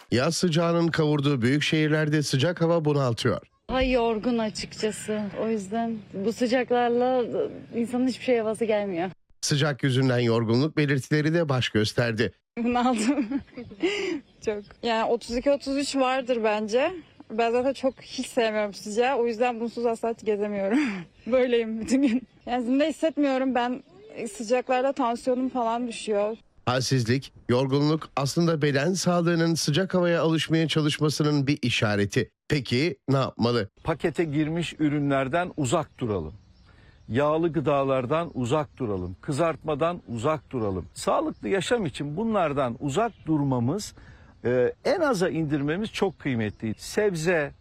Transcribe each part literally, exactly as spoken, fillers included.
Yaz sıcağının kavurduğu büyük şehirlerde sıcak hava bunaltıyor. Daha yorgun açıkçası. O yüzden bu sıcaklarla insanın hiçbir şey havası gelmiyor. Sıcak yüzünden yorgunluk belirtileri de baş gösterdi. Bunaldım. Çok. Yani otuz iki otuz üç vardır bence. Ben zaten çok hiç sevmiyorum sıcağı. O yüzden bunsuz asla gezemiyorum. Böyleyim bütün gün. Yani zinde hissetmiyorum. Ben sıcaklarda tansiyonum falan düşüyor. Halsizlik, yorgunluk aslında beden sağlığının sıcak havaya alışmaya çalışmasının bir işareti. Peki ne yapmalı? Pakete girmiş ürünlerden uzak duralım. Yağlı gıdalardan uzak duralım. Kızartmadan uzak duralım. Sağlıklı yaşam için bunlardan uzak durmamız, e, en aza indirmemiz çok kıymetli. Sebze,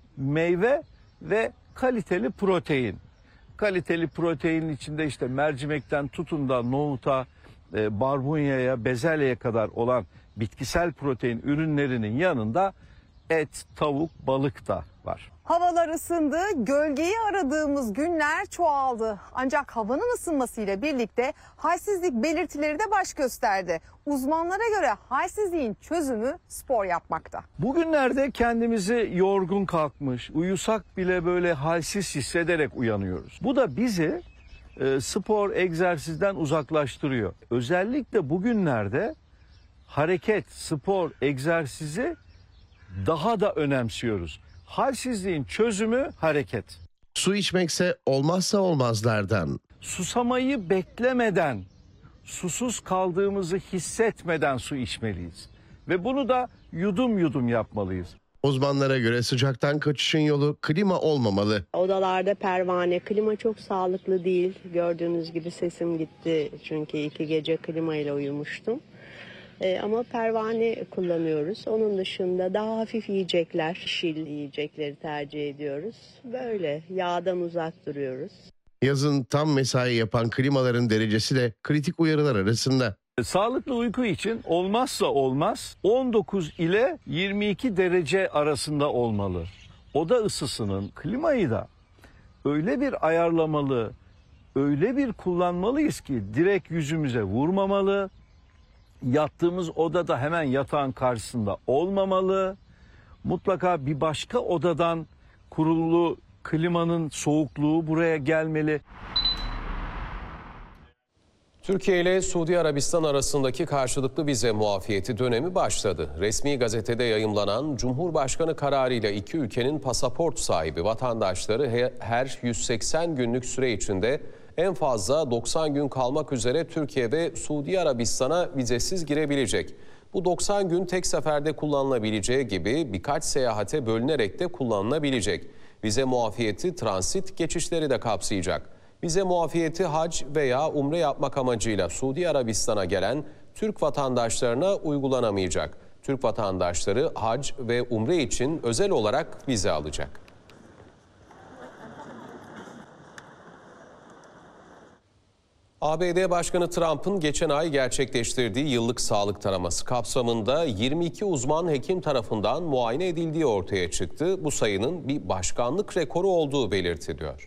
meyve ve kaliteli protein. Kaliteli proteinin içinde işte mercimekten tutun da nohuta, e, barbunyaya, bezelyeye kadar olan bitkisel protein ürünlerinin yanında et, tavuk, balık da var. Havalar ısındı, gölgeyi aradığımız günler çoğaldı. Ancak havanın ısınmasıyla birlikte halsizlik belirtileri de baş gösterdi. Uzmanlara göre halsizliğin çözümü spor yapmakta. Bugünlerde kendimizi yorgun kalkmış, uyusak bile böyle halsiz hissederek uyanıyoruz. Bu da bizi e, spor, egzersizden uzaklaştırıyor. Özellikle bugünlerde hareket, spor, egzersizi daha da önemsiyoruz. Halsizliğin çözümü hareket. Su içmekse olmazsa olmazlardan. Susamayı beklemeden, susuz kaldığımızı hissetmeden su içmeliyiz. Ve bunu da yudum yudum yapmalıyız. Uzmanlara göre sıcaktan kaçışın yolu klima olmamalı. Odalarda pervane, klima çok sağlıklı değil. Gördüğünüz gibi sesim gitti çünkü iki gece klima ile uyumuştum. Ee, ama pervane kullanıyoruz. Onun dışında daha hafif yiyecekler, şil yiyecekleri tercih ediyoruz. Böyle yağdan uzak duruyoruz. Yazın tam mesai yapan klimaların derecesi de kritik uyarılar arasında. Sağlıklı uyku için olmazsa olmaz on dokuz ile yirmi iki derece arasında olmalı. Oda ısısının klimayı da öyle bir ayarlamalı, öyle bir kullanmalıyız ki direkt yüzümüze vurmamalı. Yattığımız odada hemen yatağın karşısında olmamalı. Mutlaka bir başka odadan kurulu klimanın soğukluğu buraya gelmeli. Türkiye ile Suudi Arabistan arasındaki karşılıklı vize muafiyeti dönemi başladı. Resmi gazetede yayımlanan Cumhurbaşkanı kararıyla iki ülkenin pasaport sahibi vatandaşları her yüz seksen günlük süre içinde en fazla doksan gün kalmak üzere Türkiye ve Suudi Arabistan'a vizesiz girebilecek. Bu doksan gün tek seferde kullanılabileceği gibi birkaç seyahate bölünerek de kullanılabilecek. Vize muafiyeti transit geçişleri de kapsayacak. Vize muafiyeti hac veya umre yapmak amacıyla Suudi Arabistan'a gelen Türk vatandaşlarına uygulanamayacak. Türk vatandaşları hac ve umre için özel olarak vize alacak. A B D Başkanı Trump'ın geçen ay gerçekleştirdiği yıllık sağlık taraması kapsamında yirmi iki uzman hekim tarafından muayene edildiği ortaya çıktı. Bu sayının bir başkanlık rekoru olduğu belirtiliyor.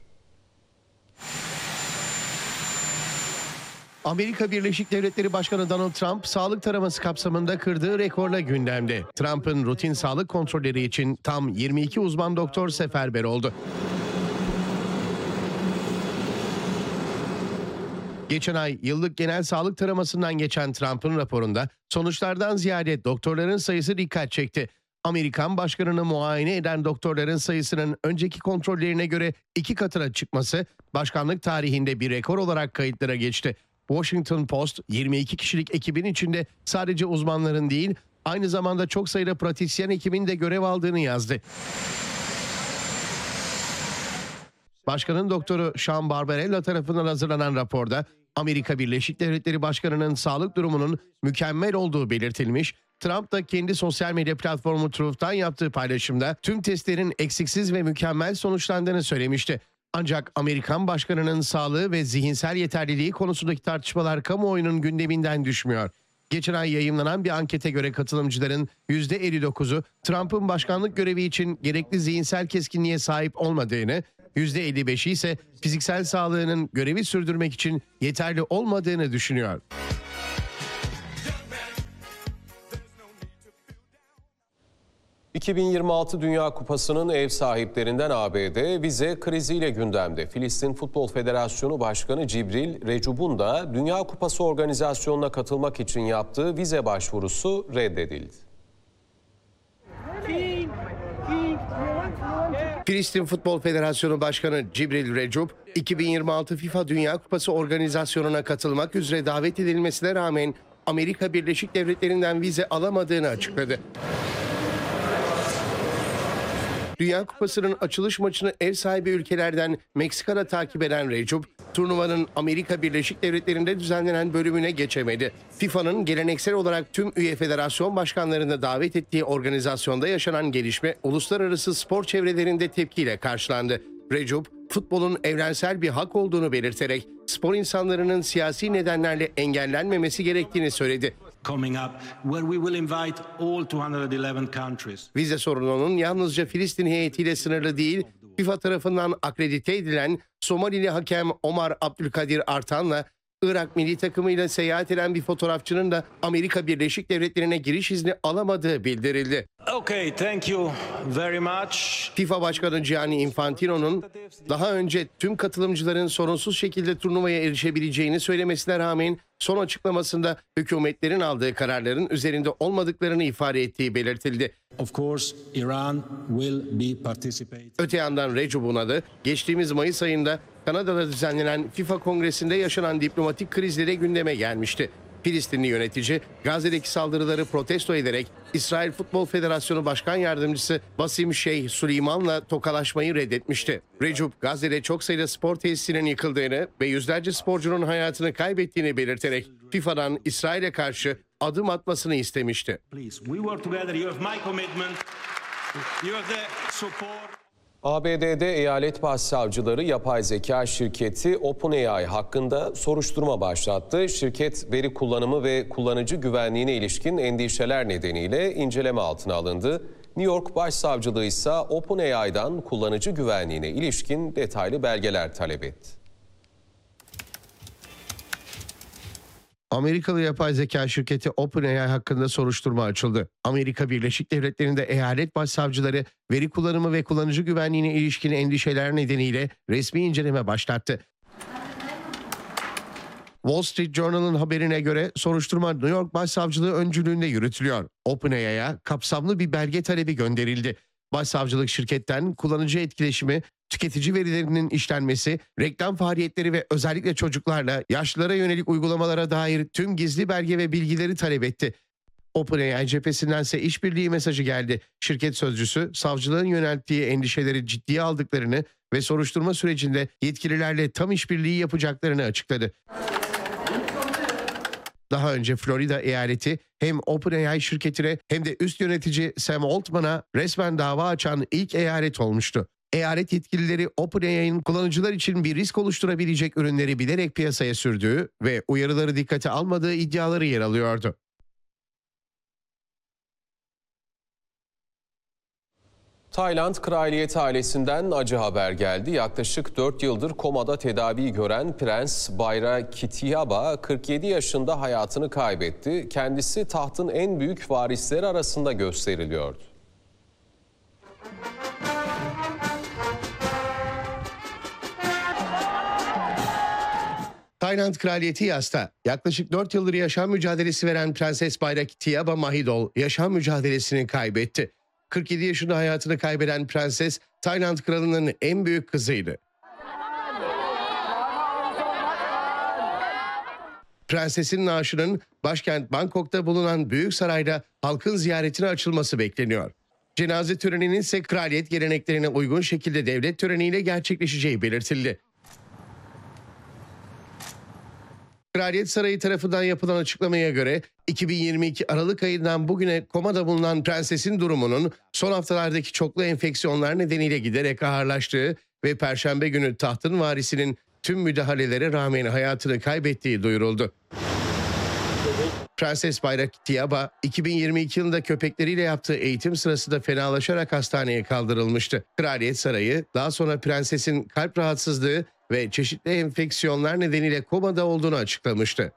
Amerika Birleşik Devletleri Başkanı Donald Trump sağlık taraması kapsamında kırdığı rekorla gündemde. Trump'ın rutin sağlık kontrolleri için tam yirmi iki uzman doktor seferber oldu. Geçen ay yıllık genel sağlık taramasından geçen Trump'ın raporunda sonuçlardan ziyade doktorların sayısı dikkat çekti. Amerikan başkanını muayene eden doktorların sayısının önceki kontrollerine göre iki katına çıkması başkanlık tarihinde bir rekor olarak kayıtlara geçti. Washington Post yirmi iki kişilik ekibin içinde sadece uzmanların değil, aynı zamanda çok sayıda pratisyen hekibin de görev aldığını yazdı. Başkanın doktoru Sean Barbarella tarafından hazırlanan raporda Amerika Birleşik Devletleri Başkanı'nın sağlık durumunun mükemmel olduğu belirtilmiş. Trump da kendi sosyal medya platformu Truth'tan yaptığı paylaşımda tüm testlerin eksiksiz ve mükemmel sonuçlandığını söylemişti. Ancak Amerikan başkanının sağlığı ve zihinsel yeterliliği konusundaki tartışmalar kamuoyunun gündeminden düşmüyor. Geçen ay yayımlanan bir ankete göre katılımcıların yüzde elli dokuzu Trump'ın başkanlık görevi için gerekli zihinsel keskinliğe sahip olmadığını, yüzde elli beşi ise fiziksel sağlığının görevi sürdürmek için yeterli olmadığını düşünüyor. iki bin yirmi altı Dünya Kupası'nın ev sahiplerinden A B D vize kriziyle gündemde. Filistin Futbol Federasyonu Başkanı Cibril Recub'un da Dünya Kupası organizasyonuna katılmak için yaptığı vize başvurusu reddedildi. Filistin Futbol Federasyonu Başkanı Cibril Recub, iki bin yirmi altı FIFA Dünya Kupası organizasyonuna katılmak üzere davet edilmesine rağmen Amerika Birleşik Devletleri'nden vize alamadığını açıkladı. Dünya Kupası'nın açılış maçını ev sahibi ülkelerden Meksika'da takip eden Recep, turnuvanın Amerika Birleşik Devletleri'nde düzenlenen bölümüne geçemedi. FIFA'nın geleneksel olarak tüm üye federasyon başkanlarını davet ettiği organizasyonda yaşanan gelişme uluslararası spor çevrelerinde tepkiyle karşılandı. Recep, futbolun evrensel bir hak olduğunu belirterek spor insanlarının siyasi nedenlerle engellenmemesi gerektiğini söyledi. Vize sorununun yalnızca Filistin heyetiyle sınırlı değil, FIFA tarafından akredite edilen Somalili hakem Omar Abdülkadir Artan'la Irak milli takımıyla seyahat eden bir fotoğrafçının da Amerika Birleşik Devletleri'ne giriş izni alamadığı bildirildi. Okay, thank you very much. FIFA Başkanı Gianni Infantino'nun daha önce tüm katılımcıların sorunsuz şekilde turnuvaya erişebileceğini söylemesine rağmen son açıklamasında hükümetlerin aldığı kararların üzerinde olmadıklarını ifade ettiği belirtildi. Of course, Iran will be participating. Öte yandan Recep'un adı geçtiğimiz Mayıs ayında Kanada'da düzenlenen FIFA Kongresi'nde yaşanan diplomatik krizlere gündeme gelmişti. Filistinli yönetici Gazze'deki saldırıları protesto ederek İsrail Futbol Federasyonu Başkan Yardımcısı Basim Şeyh Süleyman'la tokalaşmayı reddetmişti. Recep, Gazze'de çok sayıda spor tesisinin yıkıldığını ve yüzlerce sporcunun hayatını kaybettiğini belirterek FIFA'dan İsrail'e karşı adım atmasını istemişti. Please, we work together. You have my commitment. You have the support. A B D'de eyalet başsavcıları yapay zeka şirketi OpenAI hakkında soruşturma başlattı. Şirket veri kullanımı ve kullanıcı güvenliğine ilişkin endişeler nedeniyle inceleme altına alındı. New York Başsavcılığı ise OpenAI'dan kullanıcı güvenliğine ilişkin detaylı belgeler talep etti. Amerikalı yapay zeka şirketi OpenAI hakkında soruşturma açıldı. Amerika Birleşik Devletleri'nde eyalet başsavcıları veri kullanımı ve kullanıcı güvenliğine ilişkin endişeler nedeniyle resmi inceleme başlattı. Wall Street Journal'ın haberine göre soruşturma New York Başsavcılığı öncülüğünde yürütülüyor. OpenAI'ya kapsamlı bir belge talebi gönderildi. Başsavcılık şirketten kullanıcı etkileşimi, tüketici verilerinin işlenmesi, reklam faaliyetleri ve özellikle çocuklarla yaşlılara yönelik uygulamalara dair tüm gizli belge ve bilgileri talep etti. OpenAI cephesindense işbirliği mesajı geldi. Şirket sözcüsü savcılığın yönelttiği endişeleri ciddiye aldıklarını ve soruşturma sürecinde yetkililerle tam işbirliği yapacaklarını açıkladı. Daha önce Florida eyaleti hem OpenAI şirketine hem de üst yönetici Sam Altman'a resmen dava açan ilk eyalet olmuştu. Eyalet yetkilileri OpenAI'nin kullanıcılar için bir risk oluşturabilecek ürünleri bilerek piyasaya sürdüğü ve uyarıları dikkate almadığı iddiaları yer alıyordu. Tayland kraliyet ailesinden acı haber geldi. Yaklaşık dört yıldır komada tedavi gören Prens Bayrakitiyaba kırk yedi yaşında hayatını kaybetti. Kendisi tahtın en büyük varisleri arasında gösteriliyordu. Tayland kraliyeti yasta. Yaklaşık dört yıldır yaşam mücadelesi veren Prenses Bayrakitiyaba Mahidol yaşam mücadelesini kaybetti. kırk yedi yaşında hayatını kaybeden prenses Tayland kralının en büyük kızıydı. Prensesin naaşının başkent Bangkok'ta bulunan Büyük Saray'da halkın ziyaretine açılması bekleniyor. Cenaze töreninin ise kraliyet geleneklerine uygun şekilde devlet töreniyle gerçekleşeceği belirtildi. Kraliyet Sarayı tarafından yapılan açıklamaya göre iki bin yirmi iki Aralık ayından bugüne komada bulunan prensesin durumunun son haftalardaki çoklu enfeksiyonlar nedeniyle giderek ağırlaştığı ve Perşembe günü tahtın varisinin tüm müdahalelere rağmen hayatını kaybettiği duyuruldu. Prenses Bayrakitiyaba iki bin yirmi iki yılında köpekleriyle yaptığı eğitim sırasında fenalaşarak hastaneye kaldırılmıştı. Kraliyet Sarayı daha sonra prensesin kalp rahatsızlığı ve çeşitli enfeksiyonlar nedeniyle komada olduğunu açıklamıştı.